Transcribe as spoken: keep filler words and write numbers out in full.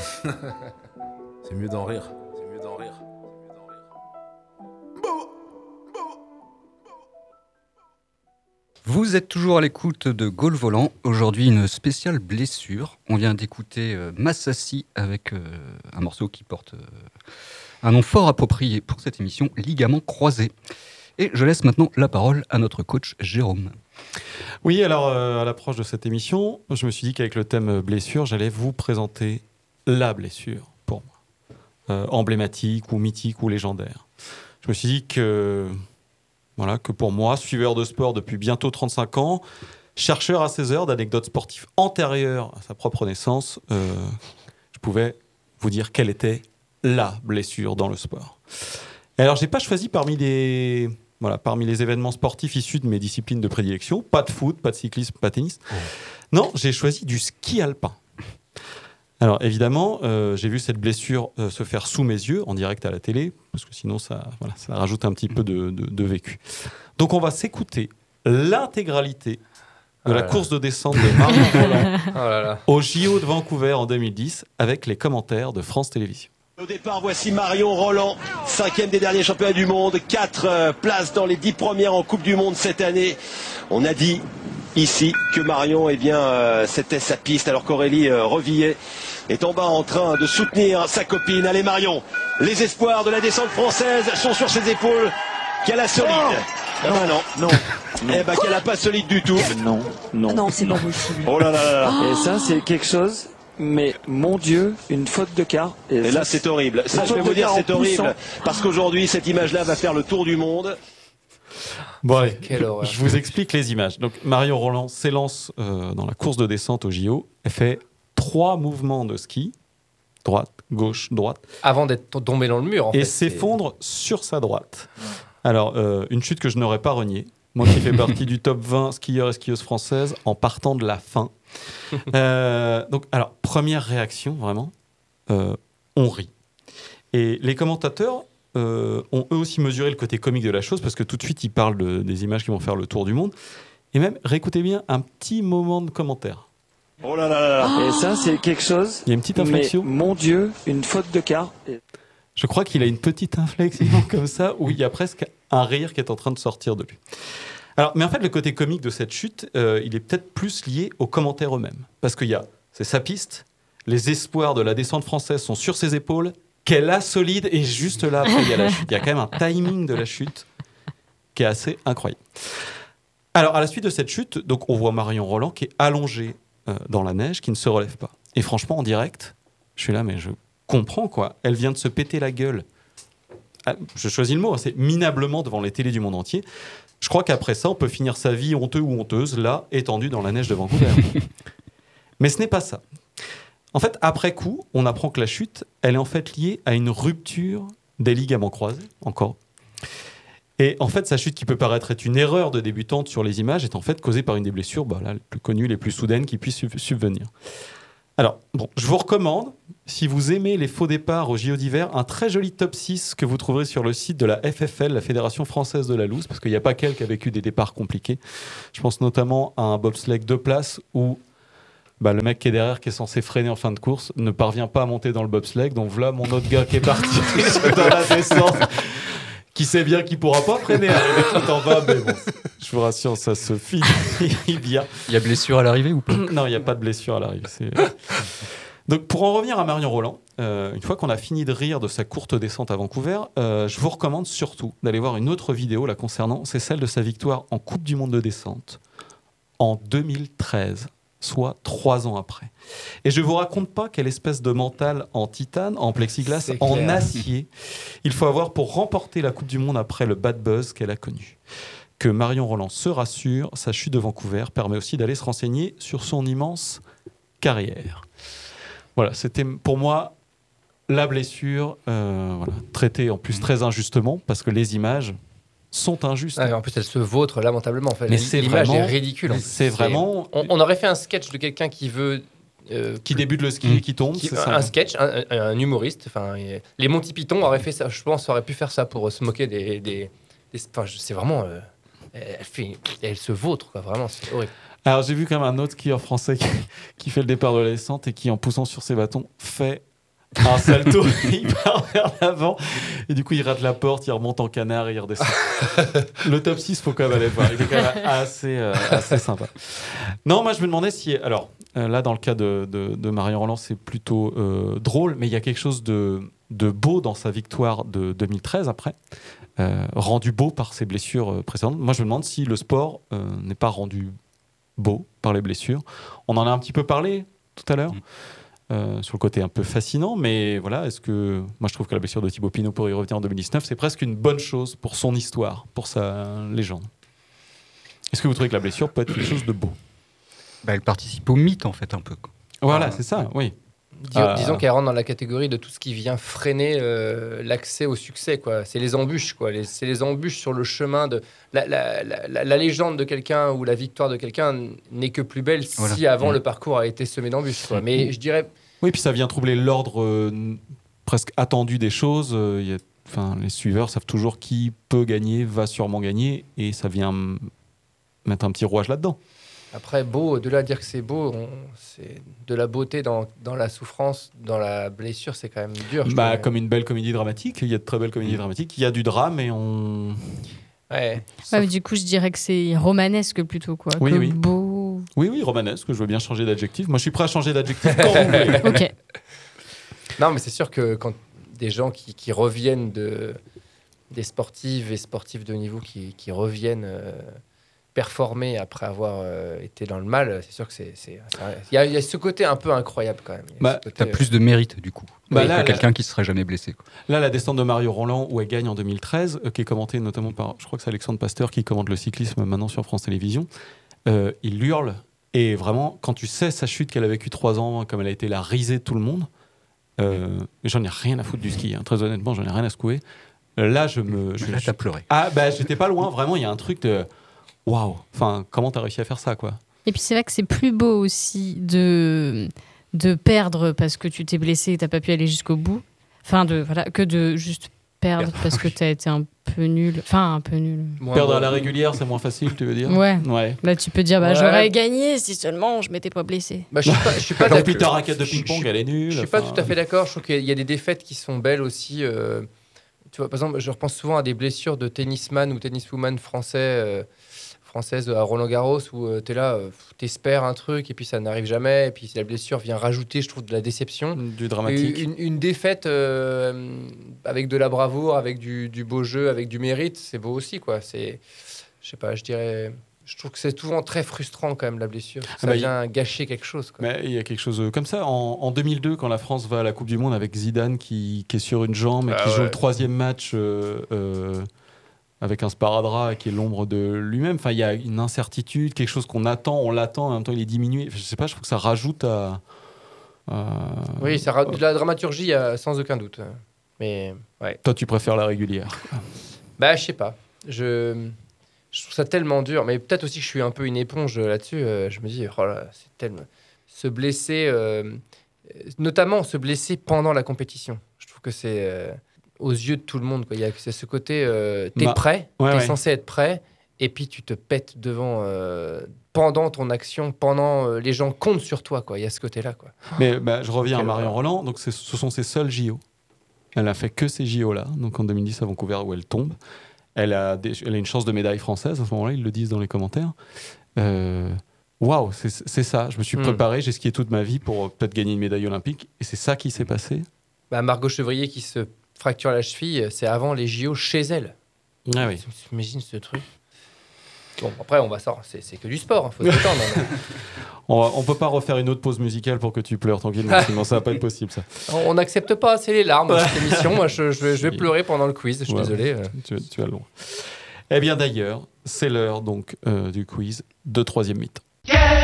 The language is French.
C'est mieux d'en rire. C'est mieux d'en rire. Vous êtes toujours à l'écoute de Gaulle Volant. Aujourd'hui, une spéciale blessure. On vient d'écouter euh, Massassi avec euh, un morceau qui porte euh, un nom fort approprié pour cette émission, ligament croisé. Et je laisse maintenant la parole à notre coach Jérôme. Oui, alors euh, à l'approche de cette émission, je me suis dit qu'avec le thème blessure, j'allais vous présenter la blessure pour moi, euh, emblématique ou mythique ou légendaire. Je me suis dit que, voilà, que pour moi, suiveur de sport depuis bientôt trente-cinq ans, chercheur à seize heures d'anecdotes sportives antérieures à sa propre naissance, euh, je pouvais vous dire quelle était la blessure dans le sport. Et alors, je n'ai pas choisi parmi les... Voilà, parmi les événements sportifs issus de mes disciplines de prédilection, pas de foot, pas de cyclisme, pas de tennis. Oh. Non, j'ai choisi du ski alpin. Alors évidemment, euh, j'ai vu cette blessure euh, se faire sous mes yeux, en direct à la télé, parce que sinon ça, voilà, ça rajoute un petit peu de, de, de vécu. Donc on va s'écouter l'intégralité de oh la course de descente de Marion Rolland oh là là. Au J O de Vancouver en deux mille dix, avec les commentaires de France Télévisions. Au départ, voici Marion Rolland, cinquième des derniers championnats du monde, quatre euh, places dans les dix premières en Coupe du Monde cette année. On a dit ici que Marion, eh bien, euh, c'était sa piste, alors qu'Aurélie euh, Revillet est en bas en train de soutenir sa copine. Allez Marion, les espoirs de la descente française sont sur ses épaules. Qu'elle a solide. Oh non, non, non. non. Eh ben, qu'elle a pas solide du tout. Non, non. Ah non, c'est pas possible. Oh là là là là. Et ça, c'est quelque chose... Mais mon Dieu, une faute de quart. Et, et là, c'est horrible. Ça, je vais vous dire, c'est horrible. Parce qu'aujourd'hui, cette image-là va faire le tour du monde. Bon, allez, je, je vous explique les images. Donc, Marion Rolland s'élance euh, dans la course de descente au J O. Elle fait trois mouvements de ski. Droite, gauche, droite. Avant d'être tombée dans le mur, en et fait. Et s'effondre sur sa droite. Alors, euh, une chute que je n'aurais pas reniée. Moi qui fais partie du top vingt skieurs et skieuses françaises en partant de la fin. Euh, donc, alors, première réaction, vraiment, euh, on rit. Et les commentateurs euh, ont eux aussi mesuré le côté comique de la chose, parce que tout de suite, ils parlent de, des images qui vont faire le tour du monde. Et même, réécoutez bien un petit moment de commentaire. Oh là là là là. Et ça, c'est quelque chose... Il y a une petite inflexion. Mais, mon Dieu, une faute de quart. Et... Je crois qu'il a une petite inflexion comme ça, où il y a presque un rire qui est en train de sortir de lui. Alors, mais en fait, le côté comique de cette chute, euh, il est peut-être plus lié aux commentaires eux-mêmes. Parce qu'il y a, c'est sa piste, les espoirs de la descente française sont sur ses épaules, qu'elle a solide, et juste là, après, il y a la chute. Il y a quand même un timing de la chute qui est assez incroyable. Alors, à la suite de cette chute, donc, on voit Marion Rolland qui est allongée euh, dans la neige, qui ne se relève pas. Et franchement, en direct, je suis là, mais je comprends, quoi. Elle vient de se péter la gueule. Ah, je choisis le mot, hein, c'est minablement devant les télés du monde entier. Je crois qu'après ça, on peut finir sa vie honteux ou honteuse, là, étendue dans la neige de Vancouver. Mais ce n'est pas ça. En fait, après coup, on apprend que la chute, elle est en fait liée à une rupture des ligaments croisés, encore. Et en fait, sa chute qui peut paraître être une erreur de débutante sur les images est en fait causée par une des blessures, bah, là, les plus connues, les plus soudaines qui puissent subvenir. Alors, bon, je vous recommande, si vous aimez les faux départs au J O d'hiver, un très joli top six que vous trouverez sur le site de la F F L, la Fédération Française de la Loose, parce qu'il n'y a pas qu'elle qui a vécu des départs compliqués. Je pense notamment à un bobsleigh deux places où bah, le mec qui est derrière, qui est censé freiner en fin de course, ne parvient pas à monter dans le bobsleigh. Donc voilà mon autre gars qui est parti dans la descente, qui sait bien qu'il ne pourra pas freiner tout en bas, mais bon, je vous rassure, ça se finit bien. Il y a blessure à l'arrivée ou pas ? Non, il n'y a pas de blessure à l'arrivée. C'est... Donc, pour en revenir à Marion Rolland, euh, une fois qu'on a fini de rire de sa courte descente à Vancouver, euh, je vous recommande surtout d'aller voir une autre vidéo la concernant. C'est celle de sa victoire en Coupe du Monde de descente en deux mille treize, soit trois ans après. Et je ne vous raconte pas quelle espèce de mental en titane, en plexiglas, en acier il faut avoir pour remporter la Coupe du Monde après le bad buzz qu'elle a connu. Que Marion Rolland se rassure, sa chute de Vancouver permet aussi d'aller se renseigner sur son immense carrière. Voilà, c'était pour moi la blessure, euh, voilà, traitée en plus très injustement, parce que les images sont injustes. Ah, en plus, elle se vautre lamentablement. En fait. Mais c'est L'image vraiment, est ridicule. En plus. C'est vraiment... On, on aurait fait un sketch de quelqu'un qui veut... Euh, qui débute le ski mmh. et qui tombe, qui, c'est un, ça. Un sketch, un, un humoriste. Enfin, les Monty Python auraient fait ça. Je pense, auraient pu faire ça pour se moquer des... des, des enfin, c'est vraiment... Euh, elle, fait, elle se vautre, quoi. Vraiment, c'est horrible. Alors, j'ai vu quand même un autre skieur français qui, qui fait le départ de la descente et qui, en poussant sur ses bâtons, fait un salto, il part vers l'avant, et du coup, il rate la porte, il remonte en canard et il redescend. Le top six, faut quand même aller le voir. Il est quand même assez, euh, assez sympa. Non, moi, je me demandais si... Alors, euh, là, dans le cas de, de, de Marion Roland, c'est plutôt euh, drôle, mais il y a quelque chose de, de beau dans sa victoire de deux mille treize, après, euh, rendu beau par ses blessures euh, précédentes. Moi, je me demande si le sport euh, n'est pas rendu beau par les blessures. On en a un petit peu parlé tout à l'heure. Mmh. Euh, sur le côté un peu fascinant, mais voilà, est-ce que moi je trouve que la blessure de Thibaut Pinot pour y revenir en deux mille dix-neuf, c'est presque une bonne chose pour son histoire, pour sa légende. Est-ce que vous trouvez que la blessure peut être quelque chose de beau? Bah, elle participe au mythe en fait un peu. Voilà, ah, c'est ça, oui. Dis- euh... Disons qu'elle rentre dans la catégorie de tout ce qui vient freiner euh, l'accès au succès, quoi. C'est les embûches, quoi. Les, c'est les embûches sur le chemin de la, la, la, la, la légende de quelqu'un ou la victoire de quelqu'un n'est que plus belle voilà. si avant mmh. le parcours a été semé d'embûches, quoi. Mais mmh. je dirais. Oui, puis ça vient troubler l'ordre euh, presque attendu des choses. Euh, y a, enfin, les suiveurs savent toujours qui peut gagner, va sûrement gagner, et ça vient m- mettre un petit rouage là-dedans. Après, beau, au-delà de dire que c'est beau, on, c'est de la beauté dans, dans la souffrance, dans la blessure, c'est quand même dur. Je bah, trouve. Comme une belle comédie dramatique, il y a de très belles comédies mmh. dramatiques, il y a du drame et on... Ouais. Ouais, mais du coup, je dirais que c'est romanesque plutôt, quoi. Oui, que oui. beau. Oui, oui, romanesque, je veux bien changer d'adjectif. Moi, je suis prêt à changer d'adjectif quand vous voulez. Ok. Non, mais c'est sûr que quand des gens qui, qui reviennent de... des sportives et sportifs de haut niveau qui, qui reviennent... Euh... performer après avoir euh, été dans le mal, c'est sûr que c'est... Il y, y a ce côté un peu incroyable quand même. Bah, côté, t'as euh... plus de mérite du coup bah, que là, quelqu'un là, qui ne serait jamais blessé. Quoi. Là, la descente de Mario Roland, où elle gagne en deux mille treize, euh, qui est commentée notamment par, je crois que c'est Alexandre Pasteur qui commente le cyclisme maintenant sur France Télévisions, euh, il hurle, et vraiment, quand tu sais sa chute qu'elle a vécue trois ans, comme elle a été la risée de tout le monde, euh, j'en ai rien à foutre du ski, hein, très honnêtement, j'en ai rien à secouer. Euh, là, je me... Je, là, je, t'as pleuré. Ah, bah, j'étais pas loin, vraiment, il y a un truc de... Waouh, enfin, comment t'as réussi à faire ça, quoi? Et puis c'est vrai que c'est plus beau aussi de, de perdre parce que tu t'es blessé et t'as pas pu aller jusqu'au bout. Enfin, de, voilà, que de juste perdre parce que t'as été un peu nul. Enfin, un peu nul. Moins perdre bon. À la régulière, c'est moins facile, tu veux dire? Ouais. ouais. Là, tu peux dire, bah, ouais. j'aurais gagné si seulement je m'étais pas blessé. Bah, je suis pas, je suis pas d'accord. Puis ta raquette de ping-pong, elle est nulle. Je suis pas tout à fait d'accord. Je trouve qu'il y a des défaites qui sont belles aussi. Euh, tu vois, par exemple, je repense souvent à des blessures de tennisman ou tenniswoman français. Euh, française à Roland-Garros où euh, t'es là, euh, t'espères un truc et puis ça n'arrive jamais et puis la blessure vient rajouter, je trouve, de la déception. Du dramatique. Une, une défaite euh, avec de la bravoure, avec du, du beau jeu, avec du mérite, c'est beau aussi, quoi. C'est, je sais pas, je dirais... Je trouve que c'est souvent très frustrant quand même la blessure. Ça ah bah vient y... gâcher quelque chose. Quoi. Mais il y a quelque chose comme ça. En, en deux mille deux, quand la France va à la Coupe du Monde avec Zidane qui, qui est sur une jambe et ah qui ouais. joue le troisième match... Euh, euh, avec un sparadrap qui est l'ombre de lui-même. Enfin, il y a une incertitude, quelque chose qu'on attend, on l'attend, en même temps il est diminué. Je sais pas, je trouve que ça rajoute à... à... Oui, ça rajoute de la dramaturgie sans aucun doute. Mais, ouais. Toi, tu préfères la régulière? Bah, je sais pas. Je... je trouve ça tellement dur. Mais peut-être aussi que je suis un peu une éponge là-dessus. Je me dis, oh là, c'est tellement... Se blesser, euh... notamment se blesser pendant la compétition. Je trouve que c'est... Euh... aux yeux de tout le monde, quoi. Il y a c'est ce côté, euh, t'es bah, prêt, ouais, t'es ouais. censé être prêt, et puis tu te pètes devant, euh, pendant ton action, pendant euh, les gens comptent sur toi, quoi. Il y a ce côté-là, quoi. Mais bah, je reviens Quelle à Marion horreur. Roland. Donc c'est, ce sont ses seuls J O. Elle a fait que ces J O là. Donc en deux mille dix à Vancouver où elle tombe, elle a, des, elle a une chance de médaille française à ce moment-là. Ils le disent dans les commentaires. Euh, Waouh, wow, c'est, c'est ça. Je me suis mm. préparé, j'ai skié toute ma vie pour peut-être gagner une médaille olympique, et c'est ça qui s'est passé. Bah, Margot Chevrier qui se fracture la cheville, c'est avant les J O chez elle. Ah oui. T'imagines ce truc? Bon, après, on va sortir. C'est, c'est que du sport, il hein, faut se détendre. Mais... on ne peut pas refaire une autre pause musicale pour que tu pleures tranquillement, sinon ça va pas être possible, ça. On n'accepte pas assez les larmes dans cette émission. Moi, je, je, vais, je vais pleurer pendant le quiz, je suis ouais, désolé. Tu, tu as le droit. Eh bien, d'ailleurs, c'est l'heure donc, euh, du quiz de troisième mythe. Yeah